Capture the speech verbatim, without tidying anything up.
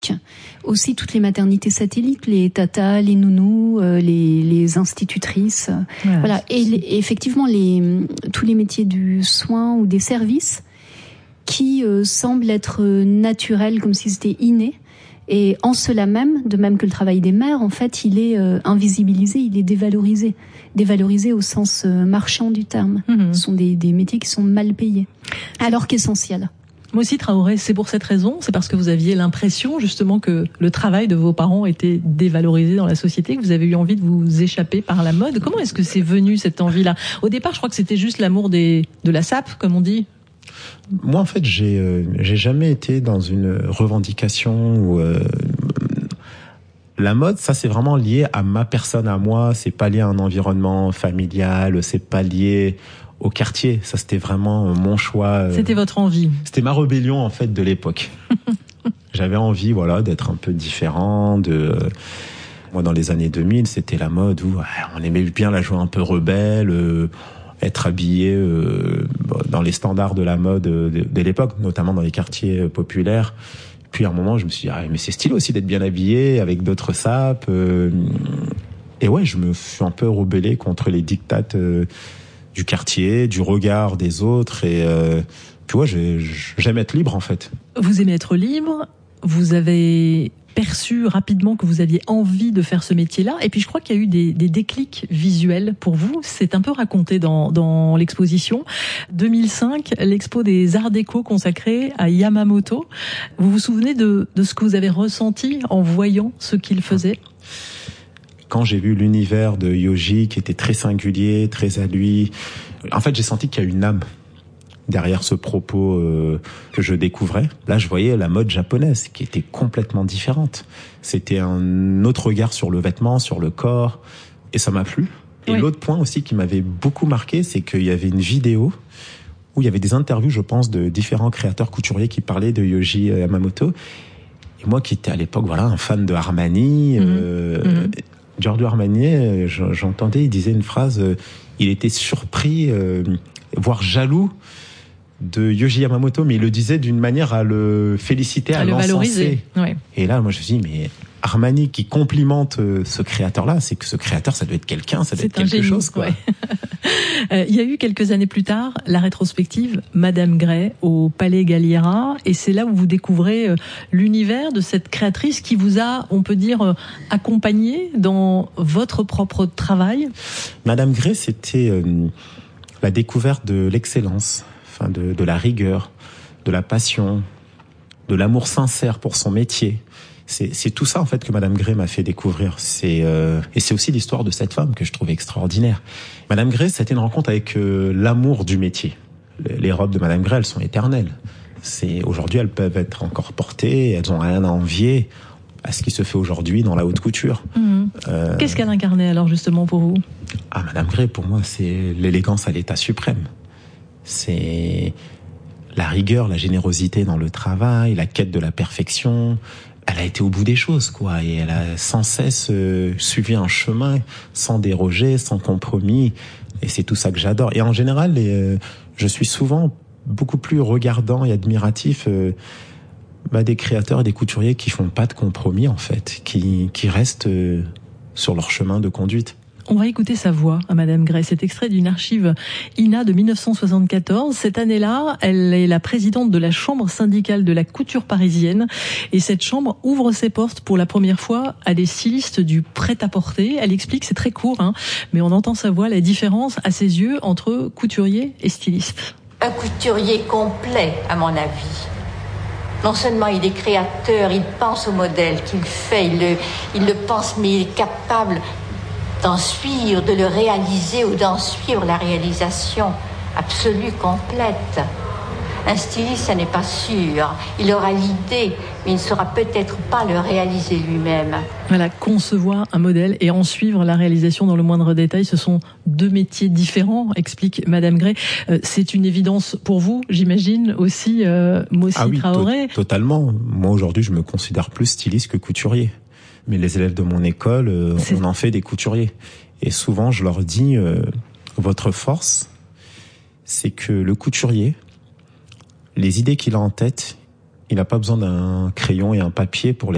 Aussi toutes les maternités satellites, les tatas, les nounous, euh, les, les institutrices. Ouais, voilà. Et, les, et effectivement, les, tous les métiers du soin ou des services qui euh, semblent être naturels, comme si c'était inné. Et en cela même, de même que le travail des mères, en fait, il est euh, invisibilisé, il est dévalorisé. Dévalorisé au sens euh, marchand du terme. Mmh. Ce sont des, des métiers qui sont mal payés, alors qu'essentiels. Mossi Traoré, c'est pour cette raison, c'est parce que vous aviez l'impression justement que le travail de vos parents était dévalorisé dans la société, que vous avez eu envie de vous échapper par la mode. Comment est-ce que c'est venu cette envie-là ? Au départ, je crois que c'était juste l'amour des, de la sape, comme on dit. Moi, en fait, j'ai, euh, j'ai jamais été dans une revendication où euh, la mode, ça, c'est vraiment lié à ma personne, à moi. C'est pas lié à un environnement familial, c'est pas lié au quartier. Ça, c'était vraiment mon choix. C'était votre envie. C'était ma rébellion, en fait, de l'époque. J'avais envie, voilà, d'être un peu différent. De moi, dans les années deux mille, c'était la mode où ouais, on aimait bien la jouer un peu rebelle, euh, être habillé euh, dans les standards de la mode de, de l'époque, notamment dans les quartiers populaires. Puis à un moment, je me suis dit, ah, mais c'est stylé aussi d'être bien habillé avec d'autres sapes. Euh, et ouais, je me suis un peu rebellé contre les dictates euh, du quartier, du regard des autres. Et euh, puis ouais, j'aime être libre en fait. Vous aimez être libre, vous avez perçu rapidement que vous aviez envie de faire ce métier-là. Et puis je crois qu'il y a eu des, des déclics visuels pour vous. C'est un peu raconté dans, dans l'exposition. deux mille cinq, l'expo des Arts Déco consacrée à Yamamoto. Vous vous souvenez de, de ce que vous avez ressenti en voyant ce qu'il faisait ? Quand j'ai vu l'univers de Yohji qui était très singulier, très à lui, en fait j'ai senti qu'il y a une âme derrière ce propos euh, que je découvrais. Là, je voyais la mode japonaise qui était complètement différente. C'était un autre regard sur le vêtement, sur le corps, et ça m'a plu. Et oui. L'autre point aussi qui m'avait beaucoup marqué, c'est qu'il y avait une vidéo où il y avait des interviews, je pense, de différents créateurs couturiers qui parlaient de Yohji Yamamoto. Et moi qui étais à l'époque, voilà, un fan de Armani, mmh. Euh, mmh. Giorgio Armani, j'entendais, il disait une phrase, euh, il était surpris, euh, voire jaloux de Yohji Yamamoto, mais il le disait d'une manière à le féliciter, à, à le valoriser. Ouais. Et là, moi, je me suis dit, mais Armani qui complimente ce créateur-là, c'est que ce créateur, ça doit être quelqu'un, ça doit être quelque génie, chose, quoi. Ouais. euh, il y a eu quelques années plus tard la rétrospective Madame Gray au Palais Galliera, et c'est là où vous découvrez euh, l'univers de cette créatrice qui vous a, on peut dire, euh, accompagné dans votre propre travail. Madame Gray, c'était euh, la découverte de l'excellence. De, de la rigueur, de la passion, de l'amour sincère pour son métier. C'est, c'est tout ça en fait que Madame Gray m'a fait découvrir. C'est, euh, et c'est aussi l'histoire de cette femme que je trouve extraordinaire. Madame Gray, c'était une rencontre avec euh, l'amour du métier. Les robes de Madame Gray, elles sont éternelles. C'est, aujourd'hui, elles peuvent être encore portées, elles ont rien à envier à ce qui se fait aujourd'hui dans la haute couture. Mmh. Euh, Qu'est-ce qu'elle incarnait alors justement pour vous ? Ah, Madame Gray, pour moi, c'est l'élégance à l'état suprême. C'est la rigueur, la générosité dans le travail, la quête de la perfection. Elle a été au bout des choses, quoi, et elle a sans cesse euh, suivi un chemin sans déroger, sans compromis. Et c'est tout ça que j'adore. Et en général, les, euh, je suis souvent beaucoup plus regardant et admiratif euh, bah, des créateurs et des couturiers qui font pas de compromis, en fait, qui, qui restent euh, sur leur chemin de conduite. On va écouter sa voix à Madame Gray. C'est extrait d'une archive I N A de dix-neuf cent soixante-quatorze. Cette année-là, elle est la présidente de la Chambre syndicale de la couture parisienne. Et cette chambre ouvre ses portes pour la première fois à des stylistes du prêt-à-porter. Elle explique, c'est très court, hein, mais on entend sa voix, la différence à ses yeux entre couturier et styliste. Un couturier complet, à mon avis. Non seulement il est créateur, il pense au modèle qu'il fait, il le, il le pense, mais il est capable d'en suivre, de le réaliser ou d'en suivre la réalisation absolue, complète. Un styliste, ça n'est pas sûr. Il aura l'idée, mais il ne saura peut-être pas le réaliser lui-même. Voilà, concevoir un modèle et en suivre la réalisation dans le moindre détail, ce sont deux métiers différents, explique Madame Gray. Euh, c'est une évidence pour vous, j'imagine, aussi, euh, Mossi ah oui, Traoré. To- totalement. Moi, aujourd'hui, je me considère plus styliste que couturier. Mais les élèves de mon école, euh, on en fait des couturiers. Et souvent, je leur dis, euh, votre force, c'est que le couturier, les idées qu'il a en tête, il n'a pas besoin d'un crayon et un papier pour les